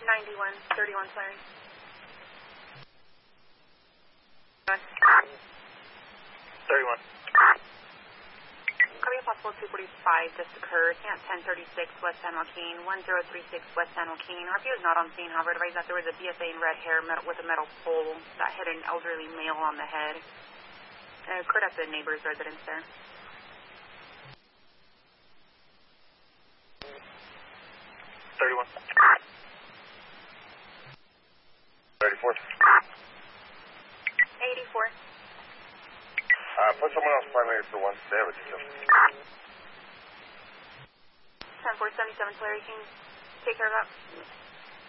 91, 31 flaring. 31. Copy a possible 245 just occurred. Camp 1036 West San Joaquin, 1036 West San Joaquin. RPO is not on scene, however, advised that there was a BSA in red hair with a metal pole that hit an elderly male on the head. It occurred at the neighbor's residence there. 31. 34. 84. Put someone else primary for one. They have a detail. 10-477 Larry King. Take care of that.